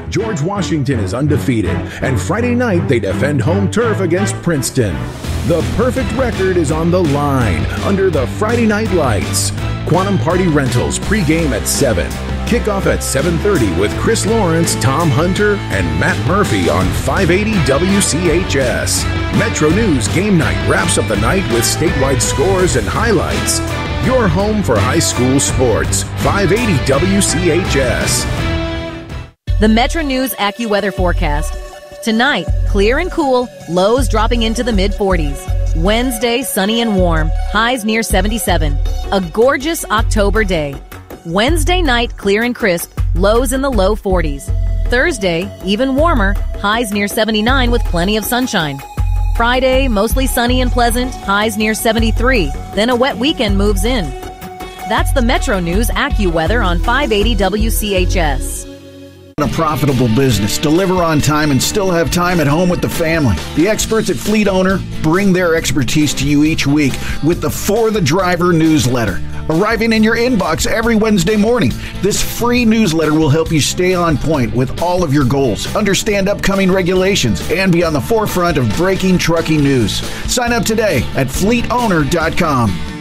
George Washington is undefeated, and Friday night they defend home turf against Princeton. The perfect record is on the line under the Friday Night Lights. Quantum Party Rentals pregame at 7. Kickoff at 7:30 with Chris Lawrence, Tom Hunter, and Matt Murphy on 580 WCHS. Metro News Game Night wraps up the night with statewide scores and highlights. Your home for high school sports. 580 WCHS. The Metro News AccuWeather forecast. Tonight, clear and cool, lows dropping into the mid-40s. Wednesday, sunny and warm, highs near 77. A gorgeous October day. Wednesday night, clear and crisp, lows in the low 40s. Thursday, even warmer, highs near 79 with plenty of sunshine. Friday, mostly sunny and pleasant, highs near 73. Then a wet weekend moves in. That's the Metro News AccuWeather on 580 WCHS. A profitable business, deliver on time, and still have time at home with the family. The experts at Fleet Owner bring their expertise to you each week with the For the Driver newsletter, arriving in your inbox every Wednesday morning. This free newsletter will help you stay on point with all of your goals, understand upcoming regulations, and be on the forefront of breaking trucking news. Sign up today at fleetowner.com.